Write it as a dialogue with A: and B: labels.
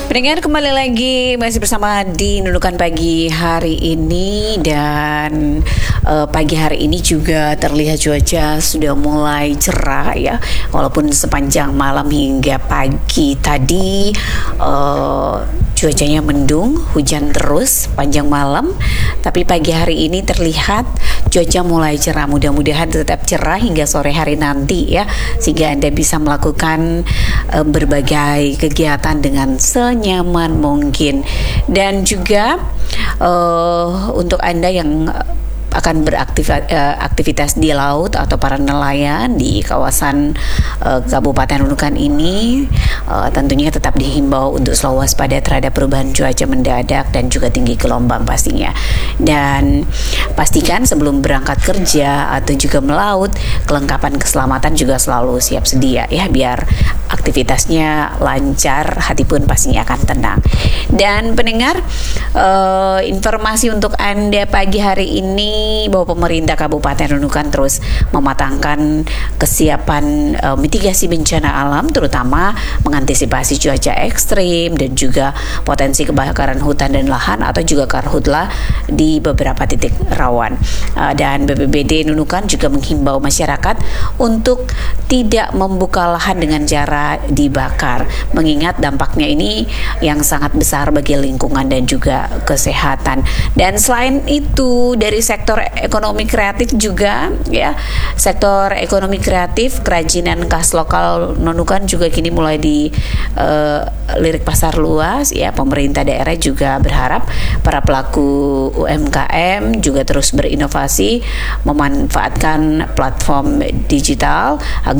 A: Pendengar, kembali lagi masih bersama di Nunukan Pagi hari ini. Dan pagi hari ini juga terlihat cuaca sudah mulai cerah ya. Walaupun sepanjang malam hingga pagi tadi cuacanya mendung, hujan terus panjang malam. Tapi pagi hari ini terlihat cuaca mulai cerah. Mudah-mudahan tetap cerah hingga sore hari nanti ya, sehingga Anda bisa melakukan berbagai kegiatan dengan senyaman mungkin. Dan juga untuk Anda yang akan beraktivitas di laut atau para nelayan di kawasan Kabupaten Nunukan ini, tentunya tetap dihimbau untuk selalu waspada terhadap perubahan cuaca mendadak dan juga tinggi gelombang pastinya. Dan pastikan sebelum berangkat kerja atau juga melaut, kelengkapan keselamatan juga selalu siap sedia ya, biar aktivitasnya lancar, hati pun pastinya akan tenang. Dan pendengar, informasi untuk Anda pagi hari ini bahwa pemerintah Kabupaten Nunukan terus mematangkan kesiapan mitigasi bencana alam, terutama mengantisipasi cuaca ekstrim dan juga potensi kebakaran hutan dan lahan atau juga karhutla di beberapa titik rawan. Dan BPBD Nunukan juga menghimbau masyarakat untuk tidak membuka lahan dengan cara dibakar, mengingat dampaknya ini yang sangat besar bagi lingkungan dan juga kesehatan. Dan selain itu, dari sektor ekonomi kreatif juga ya, sektor ekonomi kreatif kerajinan khas lokal Nunukan juga kini mulai dilirik pasar luas ya. Pemerintah daerah juga berharap para pelaku UMKM juga terus berinovasi, memanfaatkan platform digital